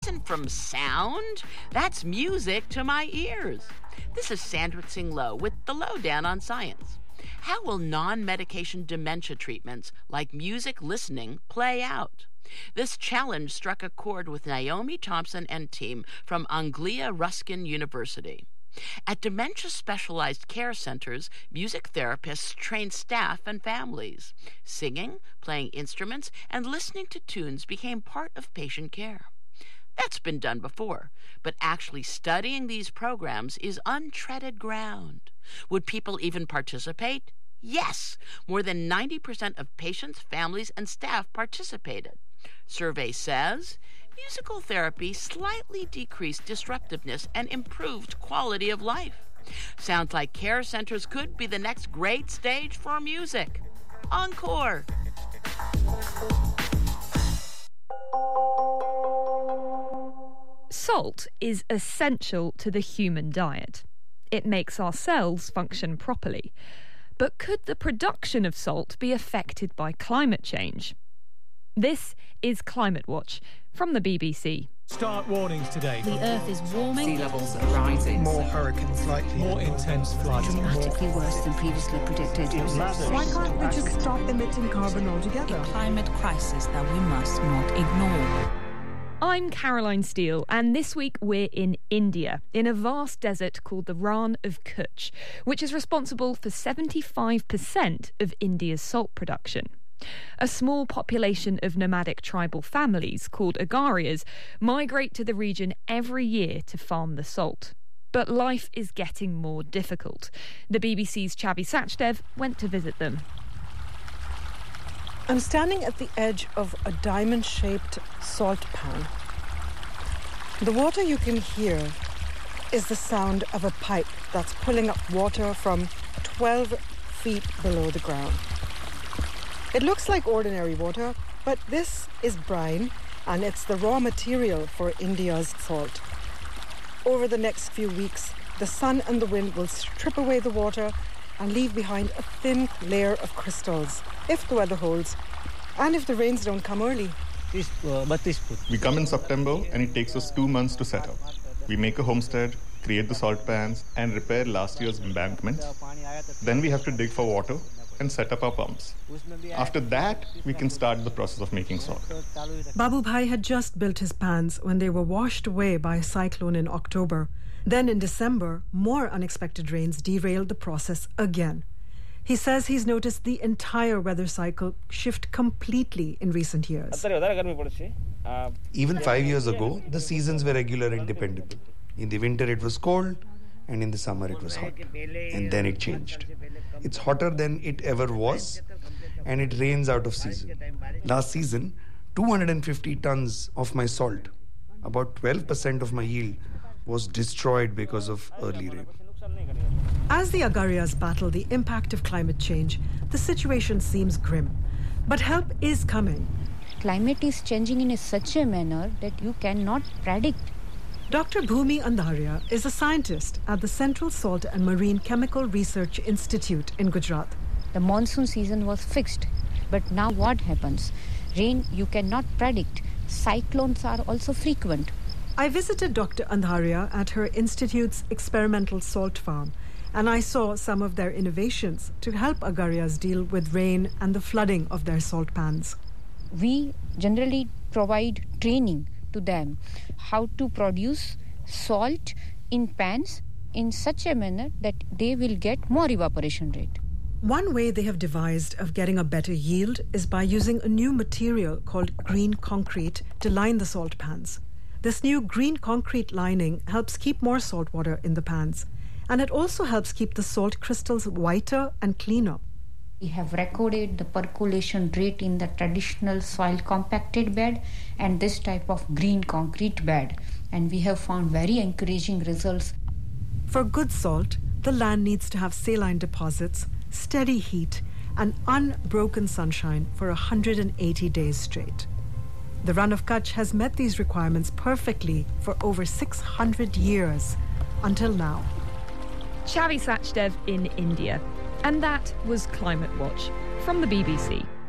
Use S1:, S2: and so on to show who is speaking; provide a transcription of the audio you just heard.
S1: isn't from sound. That's music to my ears. This is Sandra Tsing Loh with the Lowdown on Science. How will non-medication dementia treatments like music listening play out? This challenge struck a chord with Naomi Thompson and team from Anglia Ruskin University. At dementia-specialized care centers, music therapists train staff and families. Singing, playing instruments, and listening to tunes became part of patient care. That's been done before, but actually studying these programs is untreaded ground. Would people even participate? Yes! More than 90% of patients, families, and staff participated. Survey says musical therapy slightly decreased disruptiveness and improved quality of life. Sounds like care centers could be the next great stage for music. Encore!
S2: Salt is essential to the human diet. It makes our cells function properly. But could the production of salt be affected by climate change? This is Climate Watch from the BBC.
S3: Start warnings today.
S4: The Earth is warming.
S5: Sea levels are rising.
S6: More hurricanes likely.
S3: More intense floods.
S4: Dramatically worse than previously predicted.
S6: Why can't we just stop emitting carbon altogether?
S5: A climate crisis that we must not ignore.
S2: I'm Caroline Steele, and this week we're in India, in a vast desert called the Rann of Kutch, which is responsible for 75% of India's salt production. A small population of nomadic tribal families, called Agarias, migrate to the region every year to farm the salt. But life is getting more difficult. The BBC's Chavi Sachdev went to visit them.
S6: I'm standing at the edge of a diamond-shaped salt pan. The water you can hear is the sound of a pipe that's pulling up water from 12 feet below the ground. It looks like ordinary water, but this is brine, and it's the raw material for India's salt. Over the next few weeks, the sun and the wind will strip away the water and leave behind a thin layer of crystals, if the weather holds, and if the rains don't come early.
S7: We come in September, and it takes us 2 months to set up. We make a homestead, create the salt pans, and repair last year's embankment. Then we have to dig for water and set up our pumps. After that, we can start the process of making salt.
S6: Babu Bhai had just built his pans when they were washed away by a cyclone in October. Then in December, more unexpected rains derailed the process again. He says he's noticed the entire weather cycle shift completely in recent years.
S8: Even 5 years ago, the seasons were regular and dependable. In the winter it was cold, and in the summer it was hot. And then it changed. It's hotter than it ever was, and it rains out of season. Last season, 250 tons of my salt, about 12% of my yield, was destroyed because of early rain.
S6: As the Agarias battle the impact of climate change, the situation seems grim. But help is coming.
S4: Climate is changing in such a manner that you cannot predict.
S6: Dr. Bhumi Andharia is a scientist at the Central Salt and Marine Chemical Research Institute in Gujarat.
S4: The monsoon season was fixed, but now what happens? Rain you cannot predict. Cyclones are also frequent.
S6: I visited Dr. Andharia at her institute's experimental salt farm, and I saw some of their innovations to help Agarias deal with rain and the flooding of their salt pans.
S4: We generally provide training to them how to produce salt in pans in such a manner that they will get more evaporation rate.
S6: One way they have devised of getting a better yield is by using a new material called green concrete to line the salt pans. This new green concrete lining helps keep more salt water in the pans, and it also helps keep the salt crystals whiter and cleaner.
S4: We have recorded the percolation rate in the traditional soil compacted bed and this type of green concrete bed, and we have found very encouraging results.
S6: For good salt, the land needs to have saline deposits, steady heat, and unbroken sunshine for 180 days straight. The Rann of Kutch has met these requirements perfectly for over 600 years, until now.
S2: Chavi Sachdev in India. And that was Climate Watch from the BBC.